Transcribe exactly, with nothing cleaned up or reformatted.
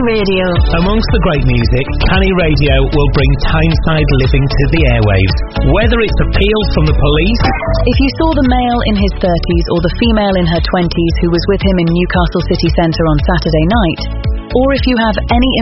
Radio. Amongst the great music, Canny Radio will bring Tyneside living to the airwaves. Whether it's appeals from the police... If you saw the male in his thirties or the female in her twenties who was with him in Newcastle city centre on Saturday night, or if you have any